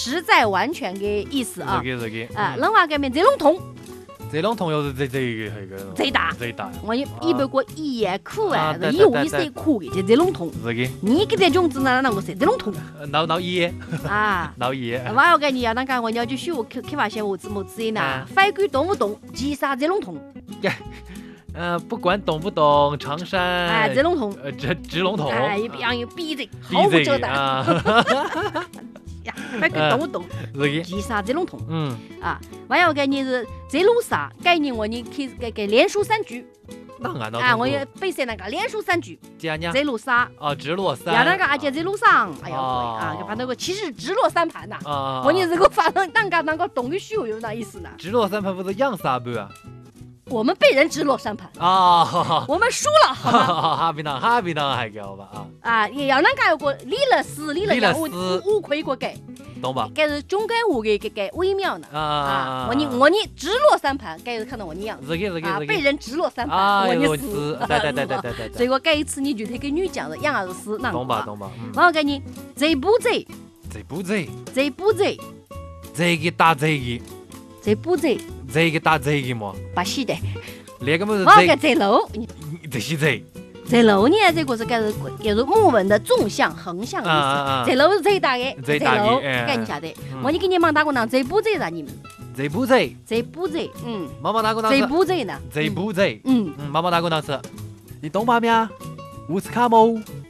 实在完全的意思啊。 这个啊，人话改名这笼统。 这笼统又是这个最大。 最大。 我一般过一言苦啊，一话一say苦的这笼统。 这个。 你给这种子呢，那我说这笼统。 闹一。啊。闹一。 我要跟你要那个我要去学开发现我字呢，反管动不动，其啥这笼统。 不管懂不懂，长山。 哎，这笼统。 直笼统。 哎，一样有逼着，毫无遮挡。反管动不动，其啥这笼统。啊，我要跟你是这路啥概念，我你可以给连书3句。啊，我也背诵那个连书3句。这路啥？ 哦，直落三。 要那个而且这路上，哎呀，啊，把那个其实直落3盘呐。我你如果发生那个动语虚有那意思呢？ 直落3盘不是养3盘啊？ 我们被人直落3盘啊， 我们输了，好吗？ 哈比当还给我吧啊！ 啊，要那个有个理了4，理了2，我亏过给， 懂吧？ 该是中间我给微妙呢啊！我你直落3盘，该是看到我你样子啊，被人直落3盘，我你死， 对。 所以我该一次你就得给女讲的样儿是死，那懂吧？ 然后给你这步贼， 这步贼， 这个打这个， 这步贼。 这个打这个么？ 把戏的， 那个么是我给这楼， 这是这。 这楼呢，这个是该是木纹的纵向、横向的意思。这楼是最大的，这楼该你晓得。我你给你忙打过呢，这步贼啥你们？ 这步贼， 妈妈打过呢。 这步贼呢？ 这步贼，妈妈打过呢是。你懂吗？咩？乌斯卡姆。